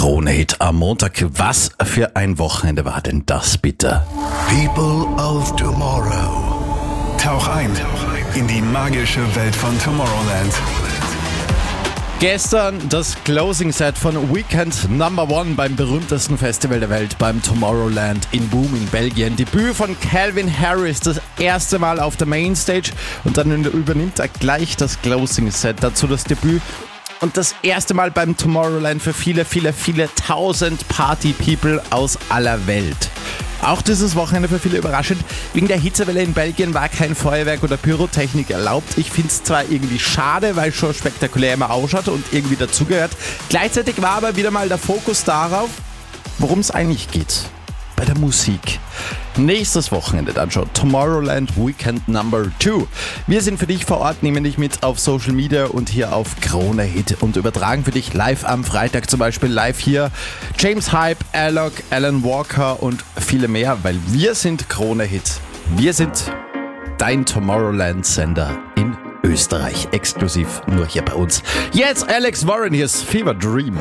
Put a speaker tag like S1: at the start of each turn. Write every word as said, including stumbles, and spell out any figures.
S1: Krone-Hit am Montag. Was für ein Wochenende war denn das bitte?
S2: People of Tomorrow. Tauch ein in die magische Welt von Tomorrowland.
S1: Gestern das Closing Set von Weekend Number One beim berühmtesten Festival der Welt, beim Tomorrowland in Boom in Belgien. Debüt von Calvin Harris, das erste Mal auf der Mainstage, und dann übernimmt er gleich das Closing Set. Dazu das Debüt und das erste Mal beim Tomorrowland für viele, viele, viele tausend Party-People aus aller Welt. Auch dieses Wochenende für viele überraschend. Wegen der Hitzewelle in Belgien war kein Feuerwerk oder Pyrotechnik erlaubt. Ich finde es zwar irgendwie schade, weil es schon spektakulär immer ausschaut und irgendwie dazugehört. Gleichzeitig war aber wieder mal der Fokus darauf, worum es eigentlich geht. Bei der Musik. Nächstes Wochenende dann schon Tomorrowland Weekend Number Two. Wir sind für dich vor Ort, nehmen dich mit auf Social Media und hier auf Krone Hit und übertragen für dich live am Freitag, zum Beispiel live hier James Hype, Alok, Alan Walker und viele mehr, weil wir sind Krone Hit. Wir sind dein Tomorrowland-Sender in Österreich, exklusiv nur hier bei uns. Jetzt Alex Warren, hier ist Fever Dream.